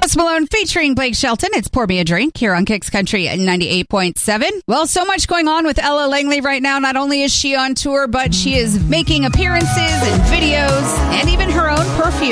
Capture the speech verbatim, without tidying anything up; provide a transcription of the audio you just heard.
Post Malone featuring Blake Shelton. It's Pour Me a Drink here on Kicks Country at ninety-eight point seven. Well, so much going on with Ella Langley right now. Not only is she on tour, but she is making appearances and videos and even her own perfume.